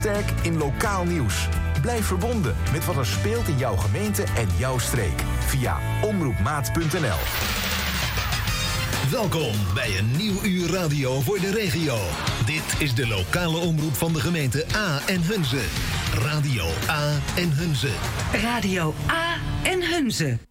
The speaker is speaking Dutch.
Sterk in lokaal nieuws. Blijf verbonden met wat er speelt in jouw gemeente en jouw streek. Via omroepmaat.nl. Welkom bij een nieuw uur radio voor de regio. Dit is de lokale omroep van de gemeente A en Hunze. Radio A en Hunze. Radio A en Hunze.